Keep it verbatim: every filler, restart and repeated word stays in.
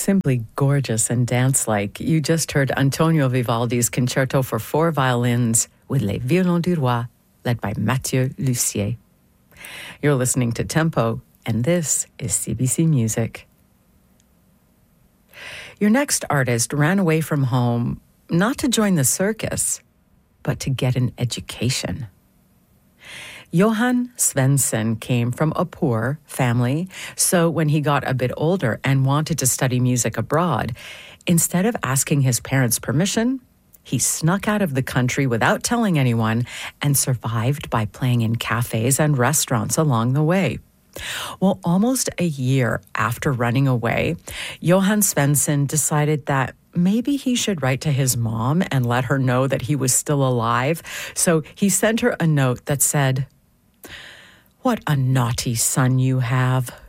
Simply gorgeous and dance-like. You just heard Antonio Vivaldi's Concerto for Four Violins with Les Violons du Roi, led by Mathieu Lussier. You're listening to Tempo, and this is C B C Music. Your next artist ran away from home, not to join the circus, but to get an education. Johan Svensson came from a poor family, so when he got a bit older and wanted to study music abroad, instead of asking his parents' permission, he snuck out of the country without telling anyone and survived by playing in cafes and restaurants along the way. Well, almost a year after running away, Johan Svensson decided that maybe he should write to his mom and let her know that he was still alive. So he sent her a note that said, "What a naughty son you have.